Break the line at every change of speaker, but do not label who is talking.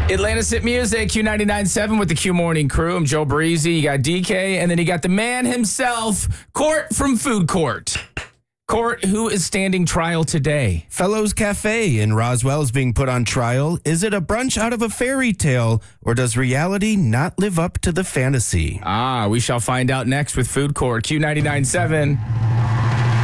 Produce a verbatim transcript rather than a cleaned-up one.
Atlantis Hit Music, Q ninety-nine point seven with the Q Morning Crew. I'm Joe Breezy. You got D K, and then you got the man himself, Court from Food Court. Court, who is standing trial today?
Fellows Cafe in Roswell is being put on trial. Is it a brunch out of a fairy tale, or does reality not live up to the fantasy?
Ah, we shall find out next with Food Court, Q ninety-nine point seven.